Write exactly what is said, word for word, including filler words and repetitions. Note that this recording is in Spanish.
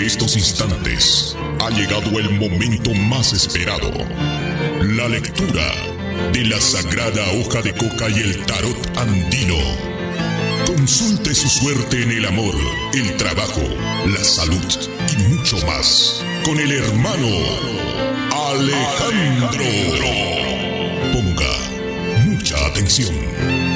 estos instantes ha llegado el momento más esperado. La lectura de la sagrada hoja de coca y el tarot andino. Consulte su suerte en el amor, el trabajo, la salud y mucho más con el hermano Alejandro. Ponga mucha atención.